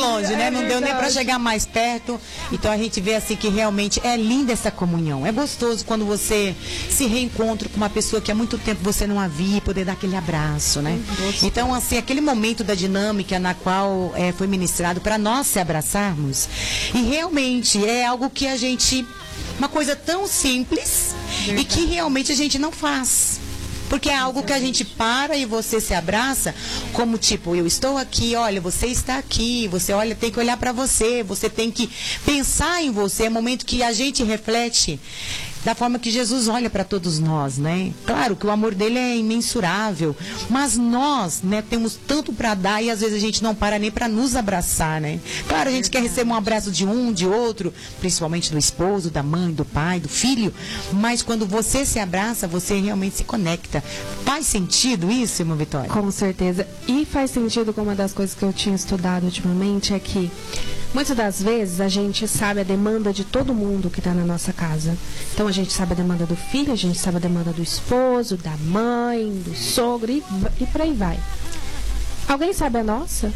longe, né? Não deu nem para chegar mais perto. Então a gente vê assim que realmente é linda essa comunhão. É gostoso quando você se reencontra com uma pessoa que há muito tempo você não a via, poder dar aquele abraço, né? Então, assim, aquele momento da dinâmica na qual foi ministrado para nós se abraçarmos. E realmente é algo que a gente... Uma coisa tão simples e que realmente a gente não faz. Porque é algo que a gente para e você se abraça como tipo, eu estou aqui, olha, você está aqui, você olha, tem que olhar para você tem que pensar em você, é o momento que a gente reflete da forma que Jesus olha para todos nós, né? Claro que o amor dele é imensurável, mas nós, né, temos tanto para dar e às vezes a gente não para nem para nos abraçar, né? Claro, a gente quer receber um abraço de um, de outro, principalmente do esposo, da mãe, do pai, do filho, mas quando você se abraça, você realmente se conecta. Faz sentido isso, irmã Vitória? Com certeza. E faz sentido com uma das coisas que eu tinha estudado ultimamente é que muitas das vezes a gente sabe a demanda de todo mundo que está na nossa casa. Então a gente sabe a demanda do filho, a gente sabe a demanda do esposo, da mãe, do sogro e por aí vai. Alguém sabe a nossa?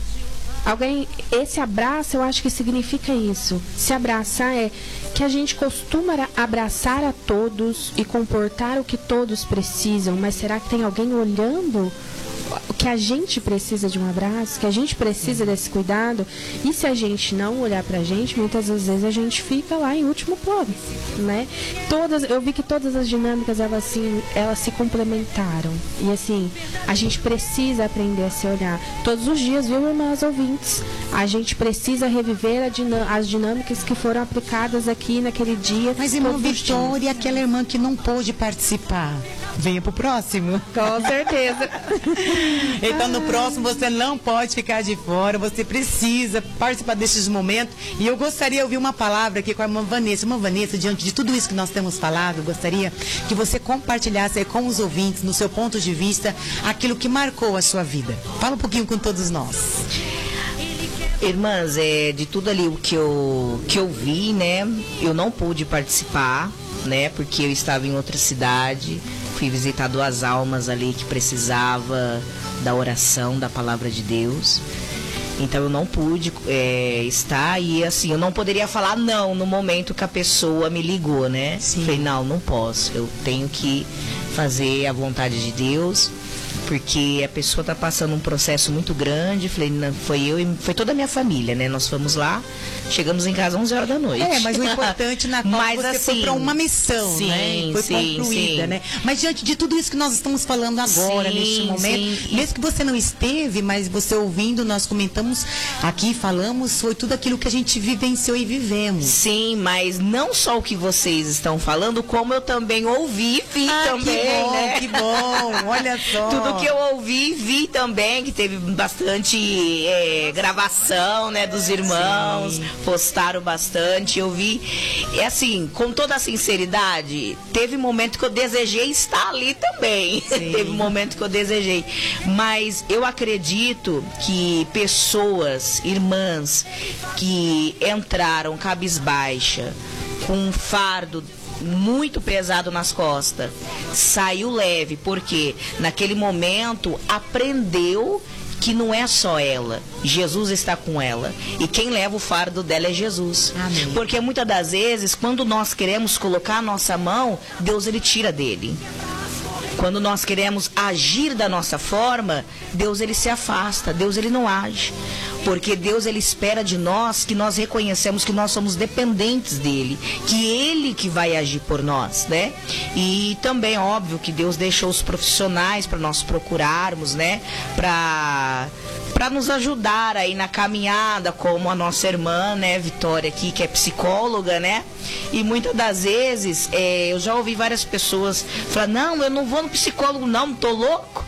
Esse abraço, eu acho que significa isso. Se abraçar é que a gente costuma abraçar a todos e comportar o que todos precisam, mas será que tem alguém olhando que a gente precisa de um abraço, que a gente precisa desse cuidado? E se a gente não olhar pra gente, muitas das vezes a gente fica lá em último plano, né? Eu vi que todas as dinâmicas, elas se complementaram. E assim, a gente precisa aprender a se olhar. Todos os dias, viu, irmãs ouvintes? A gente precisa reviver as dinâmicas que foram aplicadas aqui naquele dia. Mas, irmã Vitória, e aquela irmã que não pôde participar? Venha pro próximo. Com certeza. Então, no próximo, você não pode ficar de fora, você precisa participar desses momentos. E eu gostaria de ouvir uma palavra aqui com a irmã Vanessa. Irmã Vanessa, diante de tudo isso que nós temos falado, eu gostaria que você compartilhasse aí com os ouvintes, no seu ponto de vista, aquilo que marcou a sua vida. Fala um pouquinho com todos nós. Irmãs, de tudo ali o que eu vi, né, eu não pude participar, né, porque eu estava em outra cidade. Fui visitar 2 almas ali que precisava da oração, da palavra de Deus. Então eu não pude estar e assim, eu não poderia falar não no momento que a pessoa me ligou, né? Sim. Falei, não posso, eu tenho que fazer a vontade de Deus, porque a pessoa está passando um processo muito grande. Falei, não, foi toda a minha família, né? Nós fomos lá, chegamos em casa às 11 horas da noite. Mas o importante na qual você assim, foi para uma missão, né? Foi concluída, né? Mas diante de tudo isso que nós estamos falando agora, neste momento, mesmo que você não esteve, mas você ouvindo, nós comentamos aqui, falamos, foi tudo aquilo que a gente vivenciou e vivemos. Sim, mas não só o que vocês estão falando, como eu também ouvi e vi também, que bom, né? Que bom, olha só. Tudo que eu ouvi e vi também, que teve bastante gravação, né, dos irmãos. Sim. Postaram bastante, eu vi. E assim, com toda a sinceridade, teve momento que eu desejei estar ali também. Teve momento que eu desejei. Mas eu acredito que pessoas, irmãs, que entraram cabisbaixa, com um fardo muito pesado nas costas, saiu leve, porque naquele momento aprendeu que não é só ela, Jesus está com ela, e quem leva o fardo dela é Jesus. Amém. Porque muitas das vezes, quando nós queremos colocar a nossa mão, Deus ele tira dele. Quando nós queremos agir da nossa forma, Deus ele se afasta, Deus ele não age. Porque Deus ele espera de nós que nós reconhecemos que nós somos dependentes dele, que ele que vai agir por nós, né? E também óbvio que Deus deixou os profissionais para nós procurarmos, né? Para nos ajudar aí na caminhada, como a nossa irmã, né, Vitória aqui, que é psicóloga, né? E muitas das vezes eu já ouvi várias pessoas falar, não, eu não vou no psicólogo não tô louco.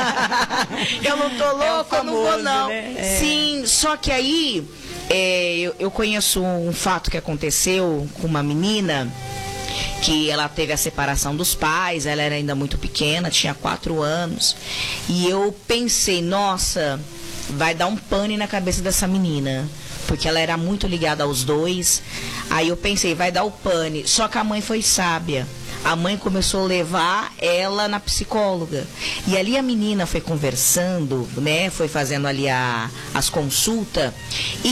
Eu não tô louco, eu não vou não. Né? Sim, só que aí eu conheço um fato que aconteceu com uma menina, que ela teve a separação dos pais, ela era ainda muito pequena, tinha 4 anos, e eu pensei, nossa, vai dar um pane na cabeça dessa menina, porque ela era muito ligada aos dois. Aí eu pensei, vai dar o pane, só que a mãe foi sábia. A mãe começou a levar ela na psicóloga. E ali a menina foi conversando, né? Foi fazendo ali as consultas.